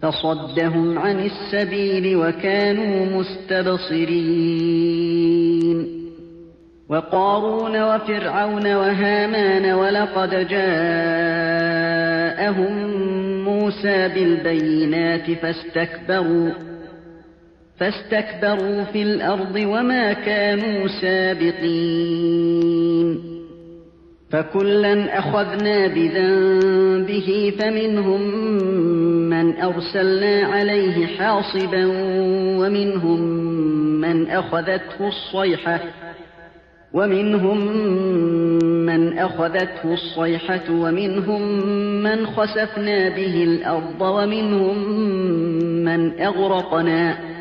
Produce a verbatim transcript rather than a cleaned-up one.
فصدهم عن السبيل وكانوا مستبصرين. وقارون وفرعون وهامان ولقد جاءهم موسى بالبينات فاستكبروا فاستكبروا في الأرض وما كانوا سابقين. فكلا أخذنا بذنبه فمنهم من أرسلنا عليه حاصبا ومنهم من أخذته الصيحة ومنهم من أخذته الصيحة ومنهم من خسفنا به الأرض ومنهم من أغرقنا